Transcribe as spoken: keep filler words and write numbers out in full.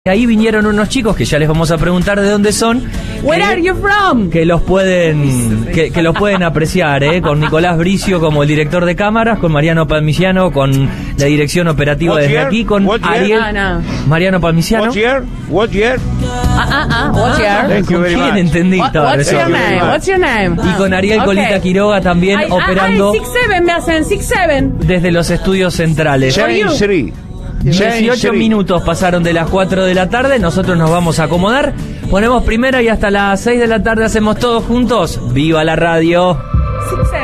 Ahí vinieron unos chicos que ya les vamos a preguntar de dónde son. Where que, are you from? Que los pueden que, que los pueden apreciar, ¿eh? Con Nicolás Bricio como el director de cámaras, con Mariano Palmiciano con la dirección operativa What desde year? aquí, con What year? Ariel No, no. Mariano Palmiciano. What year? What year? Ah, ah, ah. What's your? Thank you ¿Con very quién much. entendí? What, Estaba what's recién. your Thank you very name? much. What's your name? Y con Ariel Okay. Colita Quiroga también Ay, operando Ay, six seven me hacen, six seven. desde los estudios centrales. For you. Change three. dieciocho minutos pasaron de las cuatro de la tarde, nosotros nos vamos a acomodar, ponemos primera y hasta las seis de la tarde hacemos todos juntos. ¡Viva la radio! Six seven.